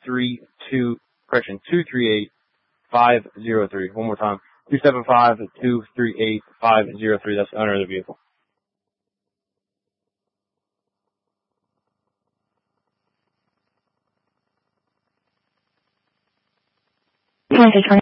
238-503. One more time, 275-238-503. That's the owner of the vehicle. Message